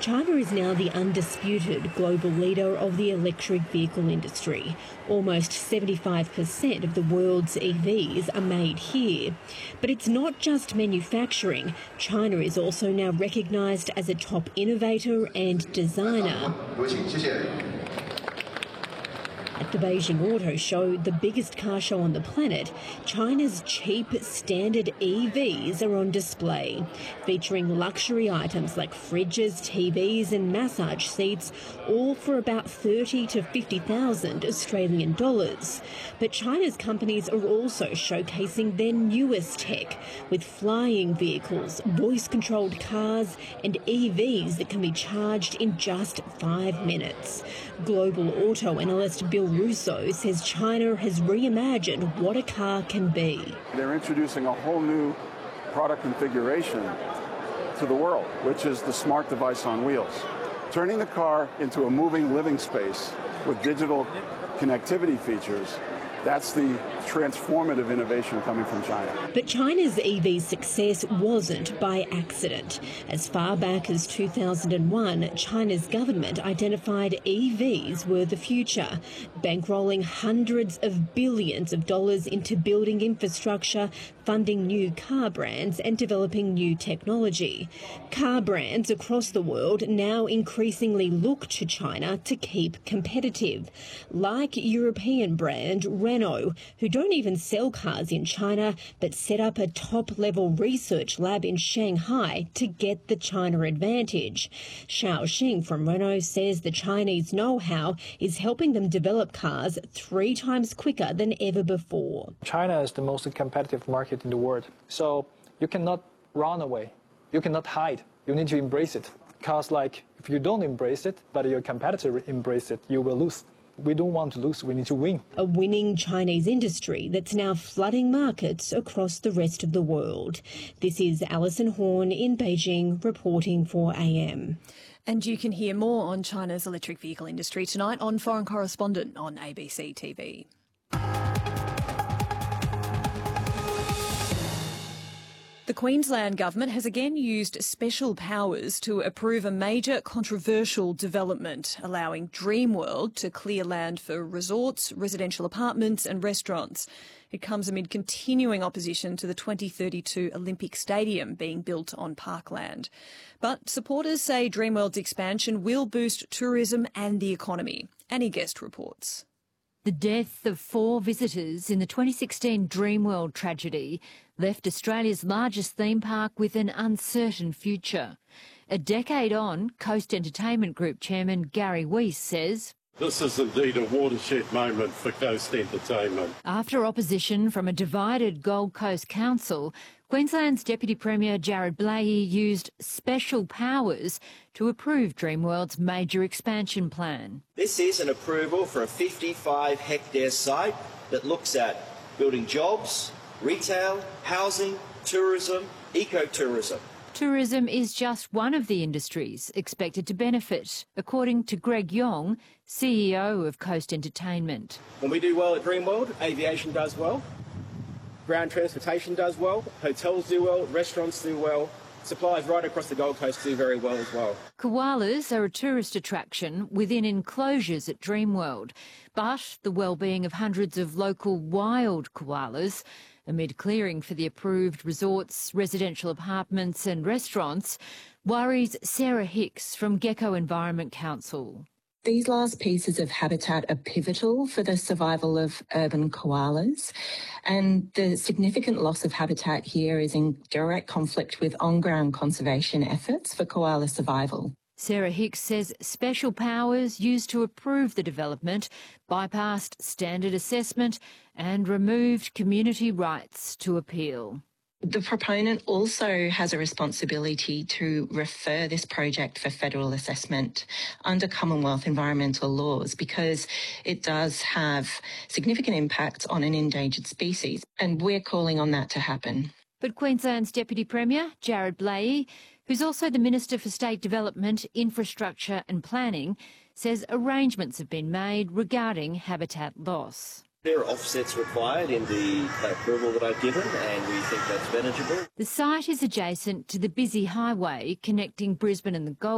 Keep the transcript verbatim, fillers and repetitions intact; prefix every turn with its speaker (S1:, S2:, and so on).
S1: China is now the undisputed global leader of the electric vehicle industry. Almost seventy-five percent of the world's E Vs are made here. But it's not just manufacturing. China is also now recognised as a top innovator and designer. At the Beijing Auto Show, the biggest car show on the planet, China's cheap standard E Vs are on display, featuring luxury items like fridges, T Vs and massage seats, all for about thirty to fifty thousand Australian dollars. But China's companies are also showcasing their newest tech, with flying vehicles, voice-controlled cars and E Vs that can be charged in just five minutes. Global auto analyst Bill Russo says China has reimagined what a car can be.
S2: They're introducing a whole new product configuration to the world, which is the smart device on wheels, turning the car into a moving living space with digital connectivity features. That's the transformative innovation coming from China.
S1: But China's E V success wasn't by accident. As far back as two thousand one, China's government identified E Vs were the future, bankrolling hundreds of billions of dollars into building infrastructure, funding new car brands and developing new technology. Car brands across the world now increasingly look to China to keep competitive, like European brand Renault, who don't even sell cars in China but set up a top-level research lab in Shanghai to get the China advantage. Xiao Xing from Renault says the Chinese know-how is helping them develop cars three times quicker than ever before.
S3: China is the most competitive market in the world, so you cannot run away, you cannot hide, you need to embrace it. Cars like, if you don't embrace it, but your competitor embrace it, you will lose. We don't want to lose, we need to win.
S1: A winning Chinese industry that's now flooding markets across the rest of the world. This is Alison Horn in Beijing reporting for A M.
S4: And you can hear more on China's electric vehicle industry tonight on Foreign Correspondent on A B C T V. The Queensland Government has again used special powers to approve a major controversial development, allowing Dreamworld to clear land for resorts, residential apartments and restaurants. It comes amid continuing opposition to the twenty thirty-two Olympic Stadium being built on parkland. But supporters say Dreamworld's expansion will boost tourism and the economy. Annie Guest reports.
S5: The death of four visitors in the twenty sixteen Dreamworld tragedy left Australia's largest theme park with an uncertain future. A decade on, Coast Entertainment Group Chairman Gary Weiss says,
S6: "This is indeed a watershed moment for Coast Entertainment."
S5: After opposition from a divided Gold Coast Council, Queensland's Deputy Premier Jared Blahey used special powers to approve Dreamworld's major expansion plan.
S7: This is an approval for a fifty-five hectare site that looks at building jobs, retail, housing, tourism, ecotourism.
S5: Tourism is just one of the industries expected to benefit, according to Greg Yong, C E O of Coast Entertainment.
S8: When we do well at Dreamworld, aviation does well, ground transportation does well, hotels do well, restaurants do well, suppliers right across the Gold Coast do very well as well.
S5: Koalas are a tourist attraction within enclosures at Dreamworld, but the well-being of hundreds of local wild koalas amid clearing for the approved resorts, residential apartments and restaurants, worries Sarah Hicks from Gecko Environment Council.
S9: These last pieces of habitat are pivotal for the survival of urban koalas, and the significant loss of habitat here is in direct conflict with on-ground conservation efforts for koala survival.
S5: Sarah Hicks says special powers used to approve the development bypassed standard assessment and removed community rights to appeal.
S9: The proponent also has a responsibility to refer this project for federal assessment under Commonwealth environmental laws because it does have significant impact on an endangered species, and we're calling on that to happen.
S5: But Queensland's Deputy Premier, Jared Blahey, who's also the Minister for State Development, Infrastructure and Planning, says arrangements have been made regarding habitat loss.
S7: There are offsets required in the approval that I've given, and we think that's manageable.
S5: The site is adjacent to the busy highway connecting Brisbane and the Gold